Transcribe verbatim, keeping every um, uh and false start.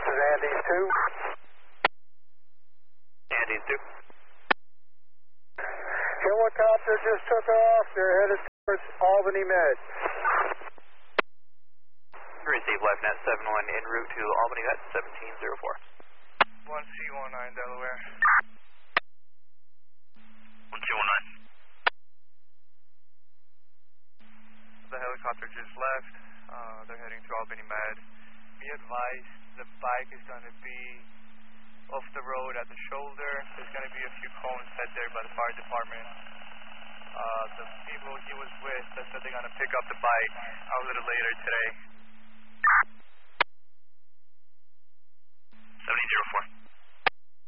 is Andes two. Andes two. Helicopter just took off. They're headed towards Albany Med. Receive LifeNet seven one en route to Albany Med seventeen oh four. one C one nine Delaware. one C one nine. The helicopter just left. Uh, they're heading to Albany Med. Be advised, the bike is going to be off the road at the shoulder. There's going to be a few cones set there by the fire department. Uh, the people he was with, they said they're going to pick up the bike a little later today. seventeen oh four.